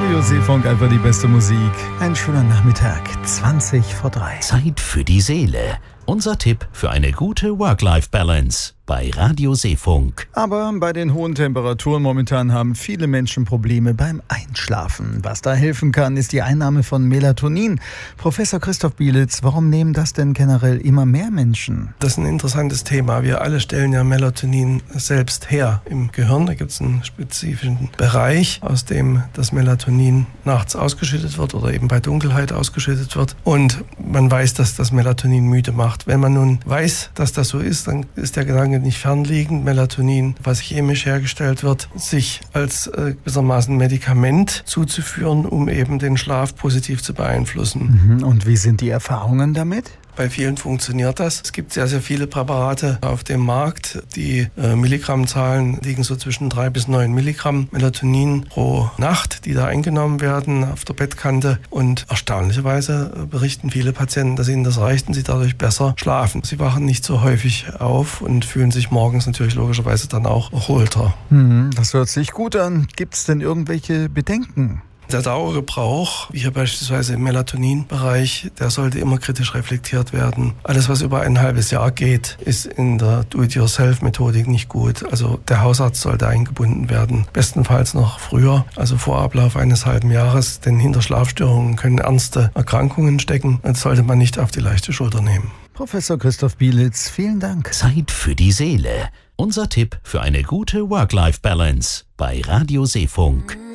Radio Seefunk, einfach die beste Musik. Ein schöner Nachmittag, 3:20. Zeit für die Seele. Unser Tipp für eine gute Work-Life-Balance bei Radio Seefunk. Aber bei den hohen Temperaturen momentan haben viele Menschen Probleme beim Einschlafen. Was da helfen kann, ist die Einnahme von Melatonin. Professor Christoph Bielitz, warum nehmen das denn generell immer mehr Menschen? Das ist ein interessantes Thema. Wir alle stellen ja Melatonin selbst her im Gehirn. Da gibt es einen spezifischen Bereich, aus dem das Melatonin nachts ausgeschüttet wird oder eben bei Dunkelheit ausgeschüttet wird. Und man weiß, dass das Melatonin müde macht. Wenn man nun weiß, dass das so ist, dann ist der Gedanke nicht fernliegend. Melatonin, was chemisch hergestellt wird, sich als gewissermaßen Medikament zuzuführen, um eben den Schlaf positiv zu beeinflussen. Und wie sind die Erfahrungen damit? Bei vielen funktioniert das. Es gibt sehr, sehr viele Präparate auf dem Markt. Die Milligrammzahlen liegen so zwischen 3 bis 9 Milligramm Melatonin pro Nacht, die da eingenommen werden auf der Bettkante. Und erstaunlicherweise berichten viele Patienten, dass ihnen das reicht und sie dadurch besser schlafen. Sie wachen nicht so häufig auf und fühlen sich morgens natürlich logischerweise dann auch erholter. Das hört sich gut an. Gibt es denn irgendwelche Bedenken? Der Dauergebrauch, wie hier beispielsweise im Melatonin-Bereich, der sollte immer kritisch reflektiert werden. Alles, was über ein halbes Jahr geht, ist in der Do-it-yourself-Methodik nicht gut. Also der Hausarzt sollte eingebunden werden. Bestenfalls noch früher, also vor Ablauf eines halben Jahres, denn hinter Schlafstörungen können ernste Erkrankungen stecken. Das sollte man nicht auf die leichte Schulter nehmen. Professor Christoph Bielitz, vielen Dank. Zeit für die Seele. Unser Tipp für eine gute Work-Life-Balance bei Radio Seefunk.